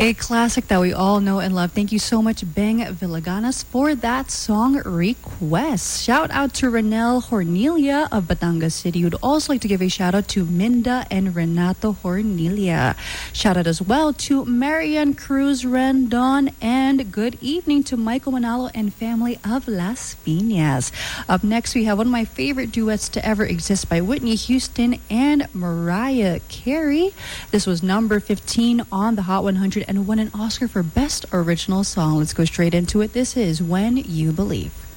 A classic that we all know and love. Thank you so much, Beng Villaganas, for that song request. Shout out to Renel Hornilia of Batangas City, who'd also like to give a shout out to Minda and Renato Hornilia. Shout out as well to Marian Cruz Rendon, and good evening to Michael Manalo and family of Las Piñas. Up next, we have one of my favorite duets to ever exist by Whitney Houston and Mariah Carey. This was number 15 on the Hot 100 and won an Oscar for Best Original Song. Let's go straight into it. This is When You Believe.